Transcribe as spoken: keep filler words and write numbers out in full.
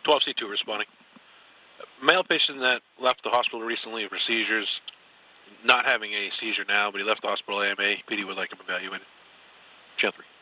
twelve C two responding. Male patient that left the hospital recently for seizures, not having a seizure now, but he left the hospital A M A. P D would like him evaluated. Channel three.